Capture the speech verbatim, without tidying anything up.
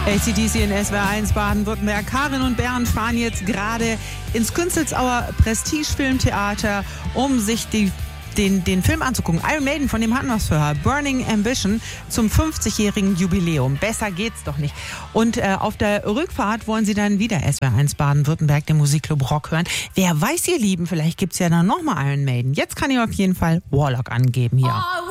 A C D C in S W R eins Baden-Württemberg. Karin und Bernd fahren jetzt gerade ins Künzelsauer Prestige-Filmtheater, um sich die Den, den Film anzugucken. Iron Maiden, von dem hatten wir es vorher. Burning Ambition zum fünfzigjährigen Jubiläum. Besser geht's doch nicht. Und äh, auf der Rückfahrt wollen sie dann wieder S W R eins Baden-Württemberg, den Musikclub Rock, hören. Wer weiß, ihr Lieben, vielleicht gibt's ja dann nochmal Iron Maiden. Jetzt kann ich auf jeden Fall Warlock angeben hier.